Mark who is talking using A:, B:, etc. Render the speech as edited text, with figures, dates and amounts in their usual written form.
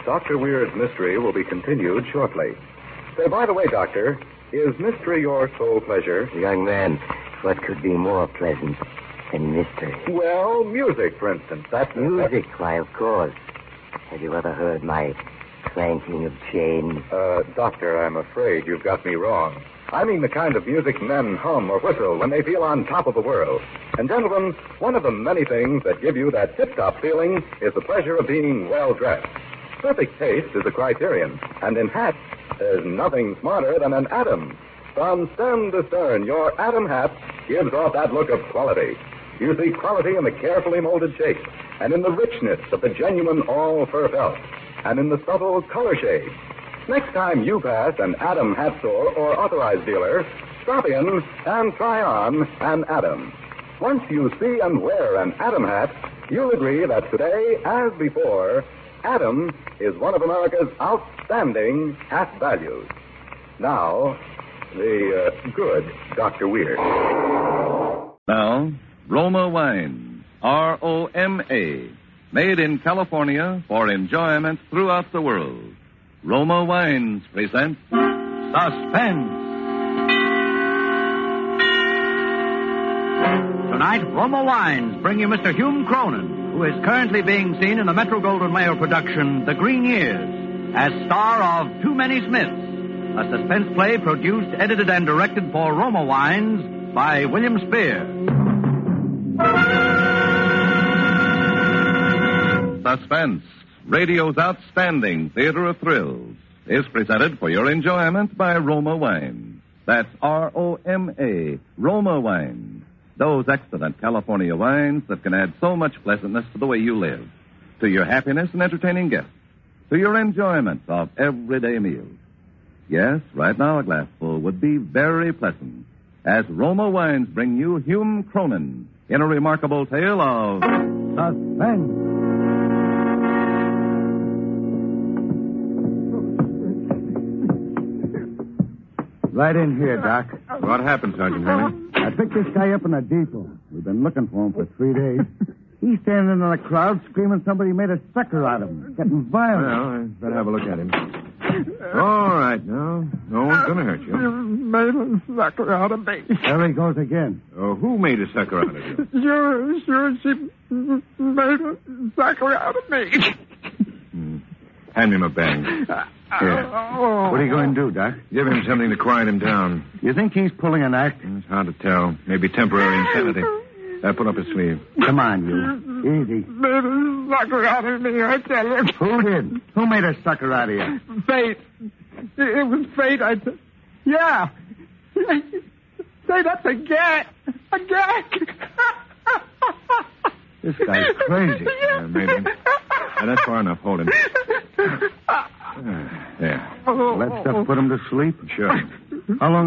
A: Dr. Weird's mystery will be continued shortly. Say, by the way, Doctor, is mystery your sole pleasure?
B: Young man, what could be more pleasant than mystery?
A: Well, music, for instance.
B: Music? Why, of course. Have you ever heard my clanking of chains?
A: Doctor, I'm afraid you've got me wrong. I mean the kind of music men hum or whistle when they feel on top of the world. And, gentlemen, one of the many things that give you that tip-top feeling is the pleasure of being well-dressed. Perfect taste is a criterion. And in hats, there's nothing smarter than an Adam. From stem to stern, your Adam hat gives off that look of quality. You see quality in the carefully molded shape, and in the richness of the genuine all-fur felt, and in the subtle color shades. Next time you pass an Adam hat store or authorized dealer, stop in and try on an Adam. Once you see and wear an Adam hat, you'll agree that today, as before, Adam is one of America's outstanding hat values. Now, the good Dr. Weird.
C: Now, Roma Wines, R-O-M-A, made in California for enjoyment throughout the world. Roma Wines present Suspense.
D: Tonight, Roma Wines bring you Mr. Hume Cronin, who is currently being seen in the Metro-Goldwyn-Mayer production, The Green Years, as star of Too Many Smiths, a suspense play produced, edited, and directed for Roma Wines by William Spear.
C: Suspense, radio's outstanding theater of thrills, is presented for your enjoyment by Roma Wines. That's R-O-M-A, Roma Wines. Those excellent California wines that can add so much pleasantness to the way you live, to your happiness and entertaining guests, to your enjoyment of everyday meals. Yes, right now a glassful would be very pleasant, as Roma Wines bring you Hume Cronin in a remarkable tale of suspense.
E: Right in here, Doc.
F: What happened, Sergeant Henry?
E: I picked this guy up in a depot. We've been looking for him for 3 days. He's standing in the crowd screaming somebody made a sucker out of him. Getting violent.
F: Well, I better have a look at him. All right, now. No one's going to hurt you.
G: Made a sucker out of me.
E: There he goes again.
F: Oh, who made a sucker out of you?
G: Sure, she made a sucker out of me.
F: Hand me my bang. Here.
E: What are you going to do, Doc?
F: Give him something to quiet him down.
E: You think he's pulling an act?
F: It's hard to tell. Maybe temporary insanity. Pull up his sleeve.
E: Come on, you. Easy.
G: Made a sucker out of me, I tell you.
E: Who did? Who made a sucker out of you?
G: Fate. It was fate, Yeah. Say, that's a gag. A gag.
E: This guy's crazy.
F: Maybe. That's far enough. Hold him. There.
E: Let stuff put him to sleep?
F: Sure.
E: How long